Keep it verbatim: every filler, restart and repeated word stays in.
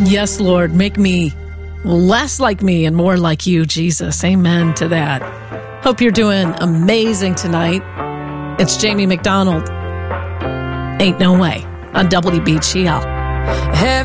Yes, Lord, make me less like me and more like you, Jesus. Amen to that. Hope you're doing amazing tonight. It's Jamie McDonald. Ain't No Way on W B G L. Have